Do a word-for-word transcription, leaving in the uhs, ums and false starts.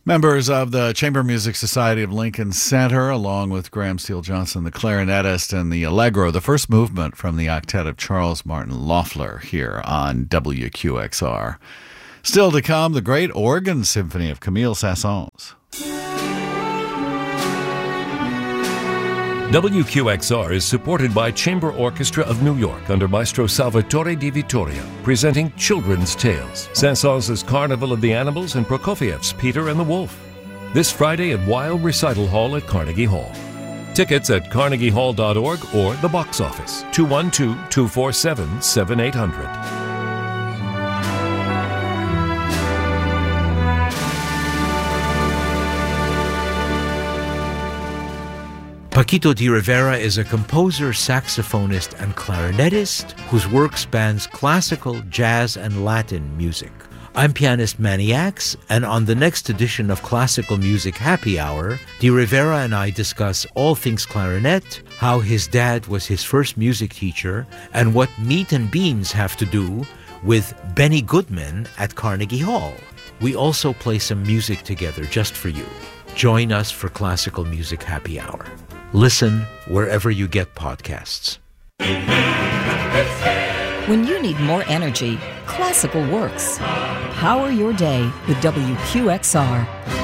Members of the Chamber Music Society of Lincoln Center, along with Graham Steele Johnson, the clarinetist, and the Allegro, the first movement from the octet of Charles Martin Loeffler here on W Q X R. Still to come, the great organ symphony of Camille Saint-Saëns. W Q X R is supported by Chamber Orchestra of New York under Maestro Salvatore Di Vittorio, presenting Children's Tales, Saint-Saëns' Carnival of the Animals, and Prokofiev's Peter and the Wolf. This Friday at Wild Recital Hall at Carnegie Hall. Tickets at carnegie hall dot org or the box office, two one two, two four seven, seven eight zero zero. Paquito D'Rivera is a composer, saxophonist, and clarinetist whose work spans classical, jazz, and Latin music. I'm pianist Manny Axe, and on the next edition of Classical Music Happy Hour, D'Rivera and I discuss all things clarinet, how his dad was his first music teacher, and what meat and beans have to do with Benny Goodman at Carnegie Hall. We also play some music together just for you. Join us for Classical Music Happy Hour. Listen wherever you get podcasts. When you need more energy, classical works. Power your day with W Q X R.